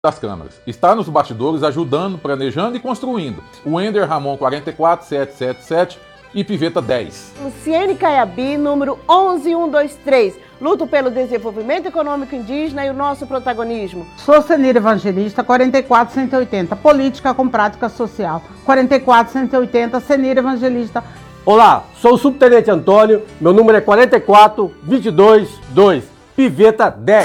das câmaras. Está nos bastidores ajudando, planejando e construindo. O Ender Ramon 44777 e Piveta 10. Luciene Caiabi, número 11123. Luto pelo desenvolvimento econômico indígena e o nosso protagonismo. Sou Senira Evangelista, 44180. Política com prática social. 44180, Senira Evangelista. Olá, sou o Subtenente Antônio, meu número é 44222, Piveta 10.